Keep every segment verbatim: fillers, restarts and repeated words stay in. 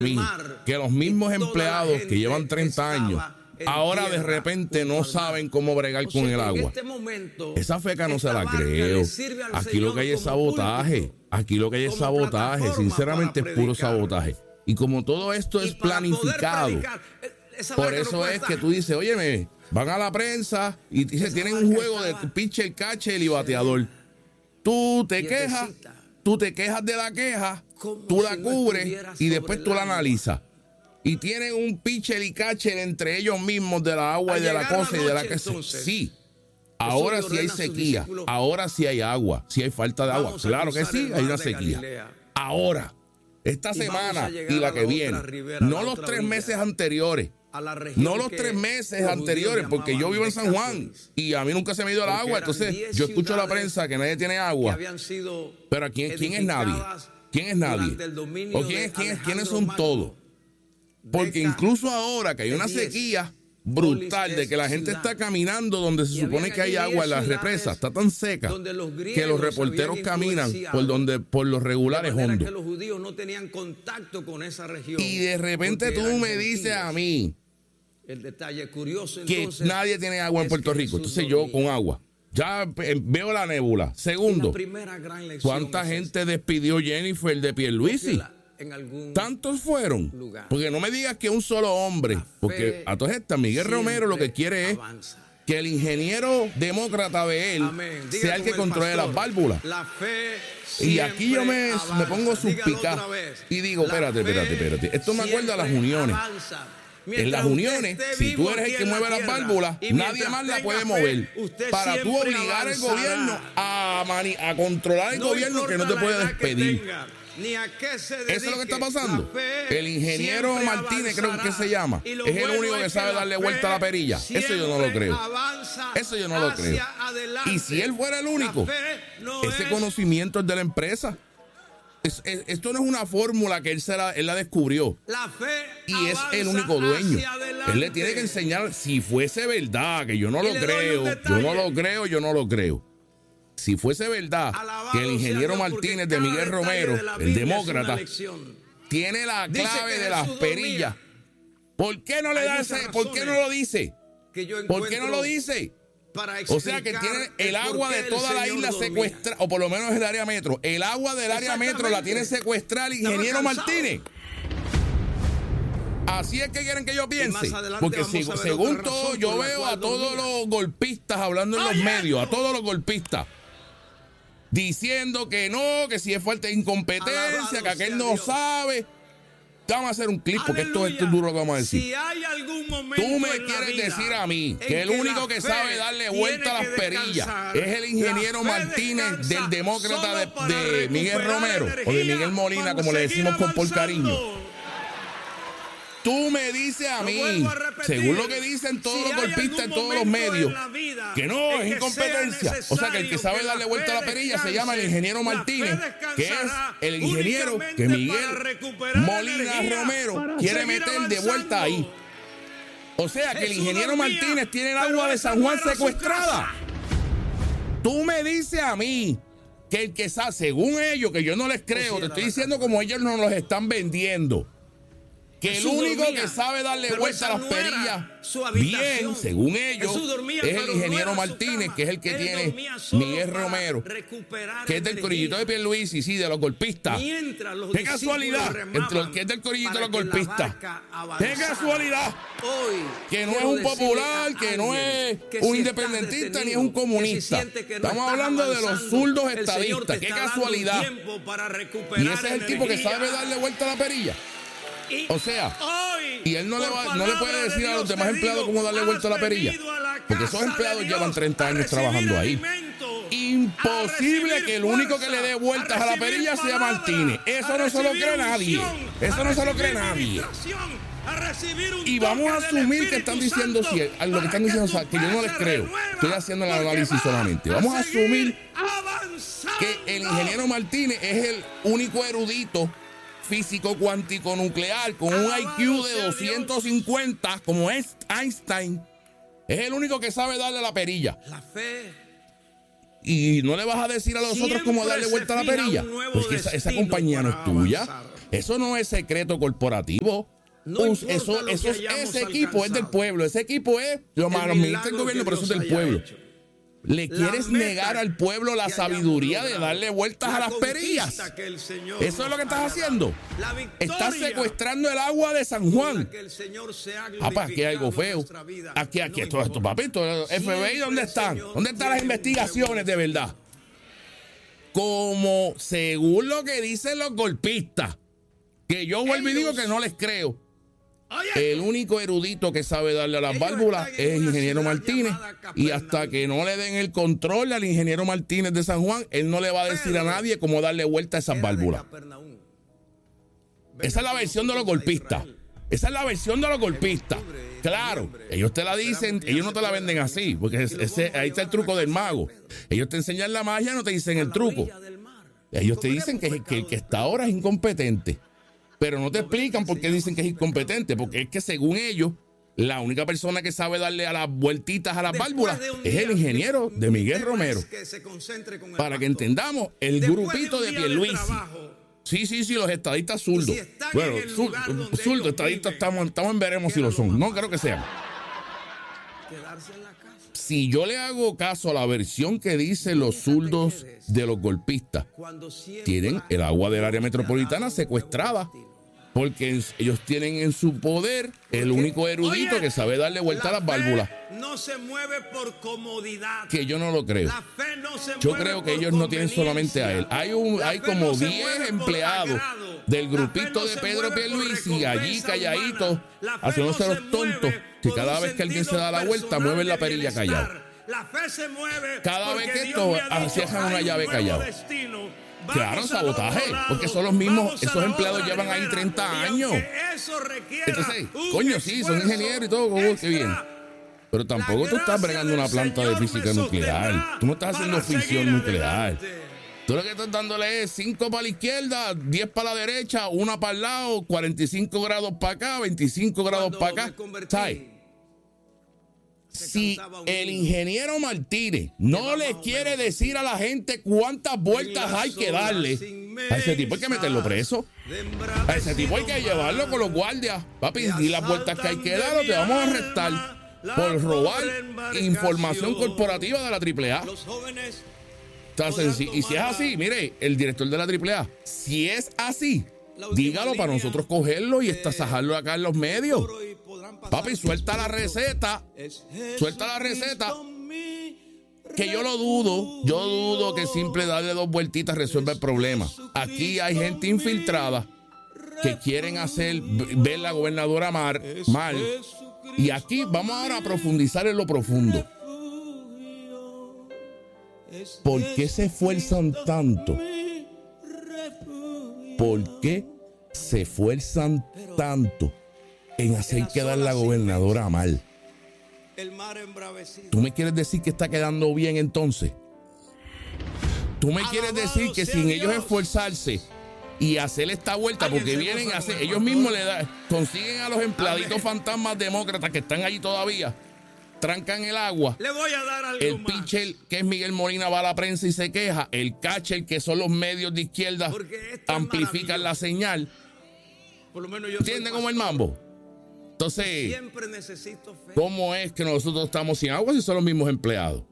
que los mismos empleados que llevan treinta años ahora de repente no saben cómo bregar con el agua. Esa feca no se la creo. Aquí lo que hay es sabotaje. Aquí lo que hay es sabotaje. Sinceramente es puro sabotaje. Y como todo esto es planificado, por eso es que tú dices, óyeme, van a la prensa y dice, tienen un juego de pitcher, catcher y bateador. Tú te quejas, tú te quejas de la queja, tú la cubres y después tú la analizas. Y tienen un pitcher y catcher entre ellos mismos de la agua y de la cosa y de la que sí. Ahora sí hay sequía, ahora sí hay agua, sí hay falta de agua. Claro que sí, hay una sequía. Ahora, esta semana y la que viene, no los tres meses anteriores. No los tres meses anteriores, porque yo vivo en San Juan y a mí nunca se me ha ido el agua. Entonces yo escucho la prensa que nadie tiene agua. Pero ¿quién, quién es nadie? ¿Quién es nadie? ¿O quién es, quién es, quiénes son todos? Porque incluso ahora que hay una sequía brutal de que la gente está caminando donde se supone que hay agua en las represas, está tan seca que los reporteros caminan por donde por los regulares hondos. Y de repente tú me dices a mí el detalle curioso que entonces, nadie tiene agua en Puerto Rico. Entonces yo con agua ya veo la nébula. Segundo, ¿cuánta gente despidió Jennifer de Pierluisi? ¿Tantos fueron? Lugar. Porque no me digas que un solo hombre, porque a todas estas Miguel Romero lo que quiere avanza. Es que el ingeniero demócrata de él sea el que controle las válvulas. La fe y aquí yo me, me pongo suspicaz y digo, espérate, espérate, espérate. Esto me acuerda a las uniones. En las uniones, si tú eres el que mueve las válvulas, nadie más la puede mover. Para tú obligar al gobierno a, mani a controlar el gobierno que no te puede despedir. Ni a qué se dedique. Eso es lo que está pasando. El ingeniero Martínez, creo que se llama, es el único que sabe darle vuelta a la perilla. Eso yo no lo creo. Eso yo no lo creo. Y si él fuera el único, ese conocimiento es de la empresa. Es, es, esto no es una fórmula que él, se la, él la descubrió. La fe y es el único dueño. Él le tiene que enseñar, si fuese verdad, que yo no lo creo, yo no lo creo, yo no lo creo. Si fuese verdad que el ingeniero Martínez de Miguel Romero, el demócrata, tiene la clave de las perillas, ¿por qué no le da ese? ¿Por qué no lo dice? ¿Por qué no lo dice? O sea que tiene el agua de toda la isla secuestrada, o por lo menos el área metro. El agua del área metro la tiene secuestrada el ingeniero Martínez. Así es que quieren que yo piense. Porque si, según todo, yo veo a todos los golpistas hablando en los medios, a todos los golpistas, diciendo que no, que si es falta de incompetencia, que aquel no sabe. Vamos a hacer un clip porque esto, esto es duro lo que vamos a decir. Si hay algún momento tú me quieres decir a mí que el único que sabe darle vuelta a las perillas es el ingeniero Martínez del demócrata de, de Miguel Romero o de Miguel Molina, como le decimos con por cariño. Tú me dices a mí, según lo que dicen todos los golpistas en todos los medios, que no, es incompetencia. O sea que el que sabe darle vuelta a la perilla se llama el ingeniero Martínez, que es el ingeniero que Miguel Molina Romero quiere meter de vuelta ahí. O sea que el ingeniero Martínez tiene el agua de San Juan secuestrada. Tú me dices a mí que el que sabe, según ellos, que yo no les creo, te estoy diciendo como ellos nos los están vendiendo, que el único que sabe darle vuelta a las perillas bien, según ellos, es el ingeniero Martínez, que es el que tiene Miguel Romero, que es del corillito de Pierluisi, sí, de los golpistas. ¡Qué casualidad! Entre los que es del corillito de los golpistas. ¡Qué casualidad! Que no es un popular, que no es un independentista, ni es un comunista. Estamos hablando de los zurdos estadistas. ¡Qué casualidad! Y ese es el tipo que sabe darle vuelta a la perilla. O sea, y él no le, va, no le puede decir a los demás empleados cómo darle vuelta a la perilla, porque esos empleados llevan treinta años trabajando ahí. Imposible que el único que le dé vueltas a la perilla sea Martínez. Eso no se lo cree nadie. Eso no se lo cree nadie. Y vamos a asumir que están diciendo, si lo que están diciendo, o sea, que yo no les creo. Estoy haciendo el análisis solamente. Vamos a asumir que el ingeniero Martínez es el único erudito físico cuántico nuclear con un I Q de doscientos cincuenta como es Einstein. Es el único que sabe darle la perilla. La fe. Y no le vas a decir a los otros cómo darle vuelta a la perilla. Pues que esa, esa compañía no es tuya. Avanzar. Eso no es secreto corporativo. No Us, eso, eso, ese equipo es del pueblo. Ese equipo es, lo administra el gobierno, pero eso es del pueblo. Hecho. Le quieres negar al pueblo la sabiduría de darle vueltas a las perillas. Eso es lo que estás haciendo. Estás secuestrando el agua de San Juan. Papá, aquí hay algo feo. Aquí, aquí, esto, esto, papito. F B I, ¿dónde están? ¿Dónde están las investigaciones de verdad? Como según lo que dicen los golpistas, que yo vuelvo y digo que no les creo. El único erudito que sabe darle a las válvulas es el ingeniero Martínez, y hasta que no le den el control al ingeniero Martínez de San Juan, él no le va a decir a nadie cómo darle vuelta a esas válvulas. Esa es la versión de los golpistas. Esa es la versión de los golpistas. Claro, ellos te la dicen, ellos no te la venden así, porque ese, ahí está el truco del mago. Ellos te enseñan la magia, no te dicen el truco. Ellos te dicen que, que el que está ahora es incompetente. Pero no te explican por qué dicen que es incompetente, porque es que según ellos, la única persona que sabe darle a las vueltitas a las válvulas es el ingeniero de Miguel Romero. Para que entendamos, el grupito de Pierluisi. Sí, sí, sí, los estadistas zurdos. Bueno, zurdos, estadistas, estamos, estamos en veremos si lo son. No creo que sean. Si yo le hago caso a la versión que dicen los zurdos de los golpistas, tienen el agua del área metropolitana secuestrada, porque ellos tienen en su poder el único erudito que sabe darle vuelta a las válvulas. No se mueve por comodidad. Que yo no lo creo. Yo creo que ellos no tienen solamente a él. Hay un, hay como diez empleados del grupito de Pedro Pierluisi allí calladitos, haciéndose los tontos, que cada vez que alguien se da la vuelta mueven la perilla callado. Cada vez que esto cierran una llave callado. Claro, sabotaje, porque son los mismos, esos empleados llevan ahí treinta años. Entonces, coño, sí, son ingenieros y todo, oh, qué bien. Pero tampoco tú estás bregando una planta de física nuclear. Tú no estás haciendo fisión nuclear. Tú lo que estás dándole es cinco para la izquierda, diez para la derecha, una para el lado, cuarenta y cinco grados para acá, veinticinco grados para acá. ¿Sabes? Si el ingeniero Martínez no le quiere decir a la gente cuántas vueltas hay que darle, a ese tipo hay que meterlo preso. A ese tipo hay que llevarlo con los guardias. Papi, y las vueltas que hay que dar, o te vamos a arrestar por robar información corporativa de la triple A. Entonces, y si es así, mire, el director de la triple A, si es así, dígalo para nosotros cogerlo y estasajarlo acá en los medios. Papi, suelta la receta. Suelta la receta. Que yo lo dudo. Yo dudo que simple darle dos vueltitas resuelva el problema. Aquí hay gente infiltrada que quieren hacer ver la gobernadora mal. mal y aquí vamos ahora a profundizar en lo profundo. ¿Por qué se esfuerzan tanto? ¿Por qué se esfuerzan tanto en hacer quedar la gobernadora mal? ¿Tú me quieres decir que está quedando bien entonces? ¿Tú me quieres decir que sin ellos esforzarse y hacer esta vuelta, porque vienen a hacer, ellos mismos le da, consiguen a los empleaditos fantasmas demócratas que están allí todavía, trancan el agua, le voy a dar algo el más. pitcher que es Miguel Molina va a la prensa y se queja, el catcher que son los medios de izquierda amplifican la señal. Por lo menos yo ¿entienden cómo el mambo? Entonces, siempre necesito fe. ¿Cómo es que nosotros estamos sin agua si son los mismos empleados?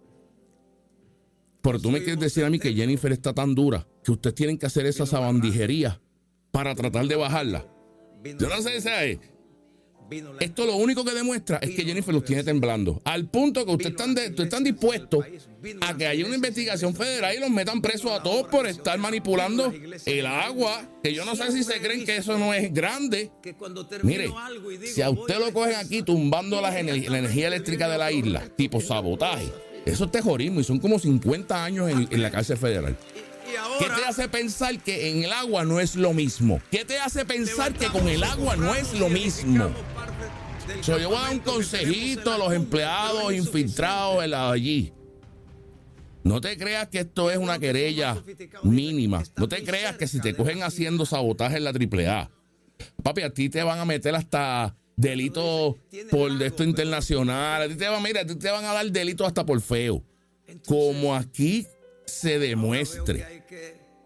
Pero tú me quieres decir a mí que Jennifer está tan dura que ustedes tienen que hacer esa sabandijería para tratar de bajarla. Yo no sé, ¿sabes? Esto lo único que demuestra es que Jennifer los tiene temblando. Al punto que ustedes están, de, ustedes están dispuestos a que haya una investigación federal y los metan presos a todos por estar manipulando el agua. Que yo no sé si se creen que eso no es grande. Mire, si a usted lo cogen aquí tumbando la, la energía eléctrica de la isla, tipo sabotaje, eso es terrorismo y son como cincuenta años en, en la cárcel federal. ¿Qué te hace pensar que en el agua no es lo mismo? ¿Qué te hace pensar que con el agua no es lo mismo? So, yo voy a dar un consejito a los empleados infiltrados en la, allí. No te creas que esto es una querella mínima. No te creas que si te cogen haciendo sabotaje en la triple A, papi, a ti te van a meter hasta delitos por esto internacional. A ti te van, mira, a ti te van a dar delitos hasta por feo. Como aquí se demuestre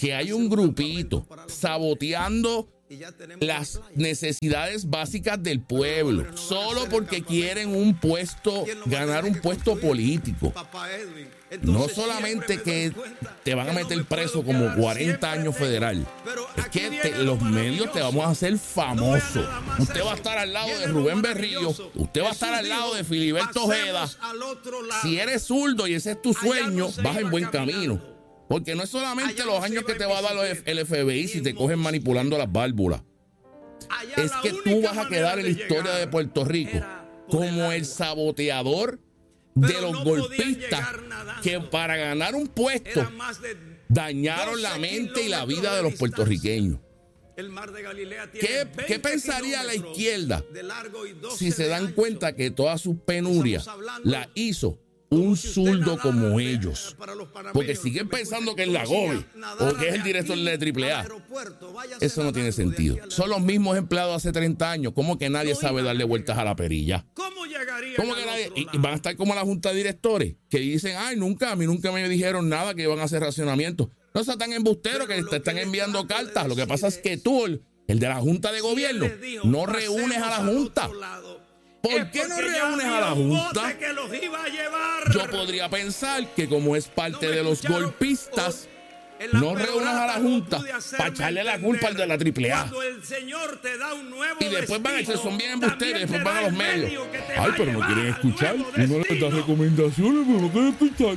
que hay un grupito saboteando las necesidades básicas del pueblo, solo porque quieren un puesto, ganar un puesto político. No solamente que te van a meter preso como cuarenta años federal, es que te, los medios te vamos a hacer famoso. Usted va a estar al lado de Rubén Berrío, usted va a estar al lado de Filiberto Ojeda. Si eres zurdo y ese es tu sueño, vas en buen camino. Porque no es solamente los años que te va a dar el F B I si te cogen manipulando las válvulas. Es que tú vas a quedar en la historia de Puerto Rico como el saboteador de los golpistas que para ganar un puesto dañaron la mente y la vida de los puertorriqueños. ¿Qué, qué pensaría la izquierda si se dan cuenta que todas sus penurias las hizo un zurdo como ellos? Porque siguen pensando que es la Gobi o que es el director de triple A. Eso no tiene sentido. Son los mismos empleados hace treinta años. ¿Cómo que nadie sabe darle vueltas a la perilla? ¿Cómo que nadie? Y, y van a estar como la junta de directores que dicen, ay, nunca, a mí nunca me dijeron nada que iban a hacer racionamiento. No sean tan embusteros que te están enviando cartas. Lo que pasa es que tú, el, el de la junta de gobierno, no reúnes a la junta. ¿Por qué no reúnes a la Junta? Yo podría pensar que como es parte de los golpistas, no reúnas a la Junta para echarle la culpa al de la triple A. Y después van a echar, son bien embusteros, y después van a los medios. Ay, pero no quieren escuchar. Uno les da recomendaciones, pero no quieren escuchar.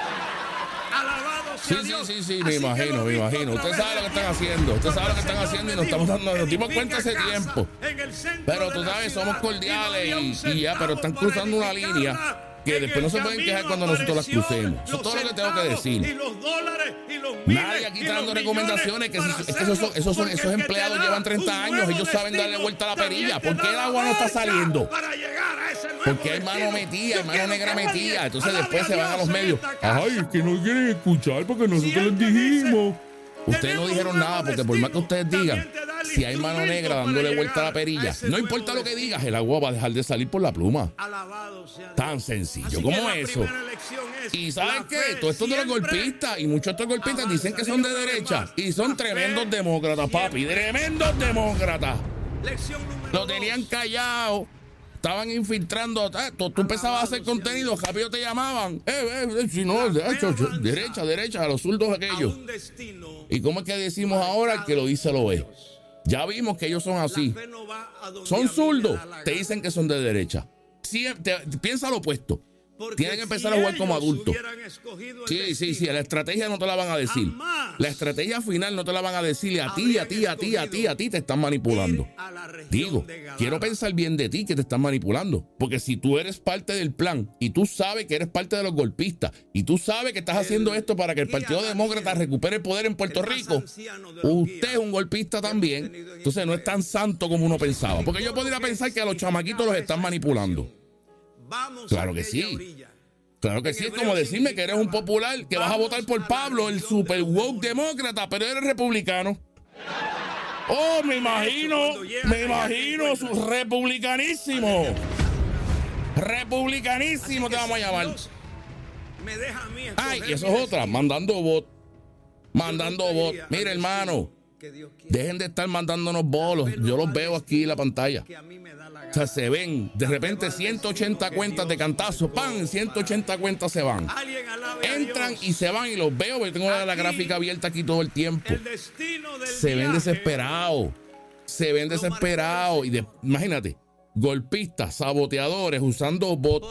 Sí, sí, sí, sí, me imagino, me imagino. Usted sabe lo que están haciendo, usted sabe lo que están haciendo y nos estamos dando, nos dimos cuenta hace tiempo. Pero tú sabes, somos cordiales y, y ya, pero están cruzando una línea que después no se pueden quejar cuando nosotros las crucemos. Eso es todo lo que tengo que decir. Nadie aquí está dando recomendaciones, que, si, es que esos, son, esos, son, esos empleados llevan treinta años, ellos saben darle vuelta a la perilla. ¿Por qué el agua no está saliendo? Porque hay mano metida, hay mano negra metida. Entonces después se van a los medios. Ay, es que no quieren escuchar porque nosotros les dijimos. Ustedes no dijeron nada porque por más que ustedes digan, si hay mano negra dándole vuelta a la perilla, no importa lo que digas, el agua va a dejar de salir por la pluma. Tan sencillo como eso. Y ¿saben qué? Todos estos de los golpistas y muchos de estos golpistas dicen que son de derecha y son tremendos demócratas, papi, tremendos demócratas. Lo tenían callado. Estaban infiltrando, tú, tú empezabas a hacer contenido, rápido te llamaban, eh, eh, eh, si no, derecha, derecha, derecha, a los zurdos aquellos. ¿Y cómo es que decimos ahora? El que lo dice lo ve. Ya vimos que ellos son así. Son zurdos, te dicen que son de derecha. Sí, te, piensa lo opuesto. Tienen que empezar si a jugar como adultos. Sí, sí, sí, la estrategia no te la van a decir. La estrategia final no te la van a decir. Y a ti, a ti, a ti, a ti, a ti te están manipulando. Digo, quiero pensar bien de ti que te están manipulando. Porque si tú eres parte del plan y tú sabes que eres parte de los golpistas y tú sabes que estás haciendo esto para que el Partido Demócrata recupere el poder en Puerto Rico, usted es un golpista también. Entonces no es tan santo como uno pensaba. Porque yo podría pensar que a los chamaquitos los están manipulando. Claro que sí. Claro que sí, es como decirme que eres un popular, que vas a votar por Pablo, el super woke demócrata, pero eres republicano. Oh, me imagino, me imagino, su republicanísimo. Republicanísimo te vamos a llamar. Ay, y eso es otra, mandando bot. Mandando bot. Mira, hermano, dejen de estar mandándonos bolos. Yo los veo aquí en la pantalla. O sea, se ven de repente ciento ochenta cuentas de cantazo, ¡pam! ciento ochenta cuentas se van. Entran y se van y los veo, porque tengo la gráfica abierta aquí todo el tiempo. Se ven desesperados, se ven desesperados. Y de, imagínate, golpistas, saboteadores, usando bots.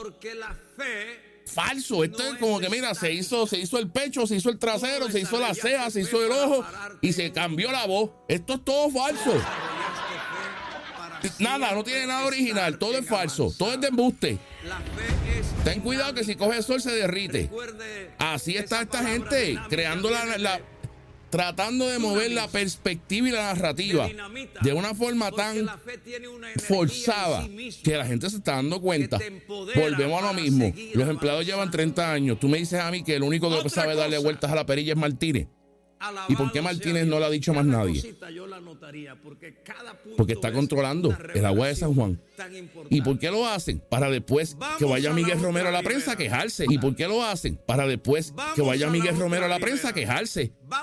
Falso, esto es como que mira, se hizo, se hizo el pecho, se hizo el trasero, se hizo la ceja, se hizo el ojo y se cambió la voz. Esto es todo falso. Nada, no tiene nada original, todo es falso, todo es de embuste. Ten cuidado que si coge el sol se derrite. Así está esta gente, creando la, la tratando de mover la perspectiva y la narrativa de una forma tan forzada que la gente se está dando cuenta. Volvemos a lo mismo. Los empleados llevan treinta años. Tú me dices a mí que el único que sabe darle vueltas a la perilla es Martínez. ¿Y por qué Martínez no le ha dicho más nadie? Porque está controlando el agua de San Juan. ¿Y por qué lo hacen? Para después que vaya Miguel Romero a la prensa a quejarse. ¿Y por qué lo hacen? Para después que vaya Miguel Romero a la prensa a quejarse.